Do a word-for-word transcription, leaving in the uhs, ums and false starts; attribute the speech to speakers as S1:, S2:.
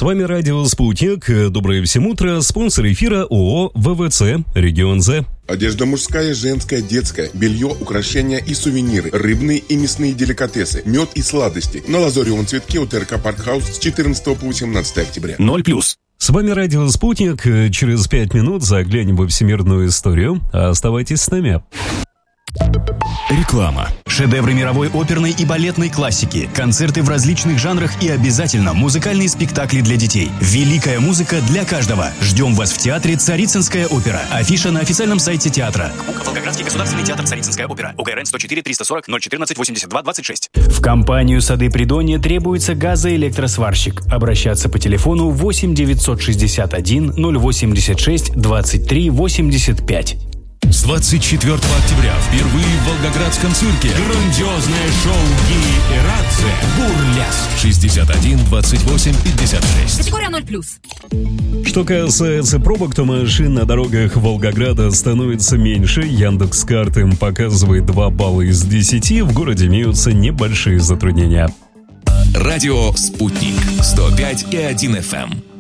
S1: вами радио «Спутник». Доброе всем утро. Спонсор эфира ООО ВВЦ «Регион З».
S2: Одежда мужская, женская, детская, белье, украшения и сувениры, рыбные и мясные деликатесы, мед и сладости. На Лазоревом цветке у ТРК «Паркхаус» с четырнадцатого по восемнадцатое октября.
S1: Ноль плюс. С вами радио «Спутник». Через пять минут заглянем во всемирную историю. Оставайтесь с нами.
S3: Реклама. Шедевры мировой оперной и балетной классики, концерты в различных жанрах и обязательно музыкальные спектакли для детей. Великая музыка для каждого. Ждем вас в театре «Царицынская опера». Афиша на официальном сайте театра.
S4: Волгоградский государственный театр «Царицынская опера». УГРН сто четыре триста сорок ноль четырнадцать восемьдесят два двадцать шесть.
S3: В компанию «Сады Придонья» требуется газоэлектросварщик. Обращаться по телефону восемь девятьсот шестьдесят один ноль восемьдесят шесть двадцать три восемьдесят пять.
S5: С двадцать четвёртого октября впервые в Волгоградском цирке грандиозное шоу «Гии и Рация» «Бурляс». шестьдесят один двадцать восемь пятьдесят шесть.
S6: Категория ноль плюс.
S1: Что касается пробок, то машин на дорогах Волгограда становится меньше. Яндекс.Карты показывает два балла из десяти. В городе имеются небольшие затруднения.
S5: Радио «Спутник» сто пять и один эф эм.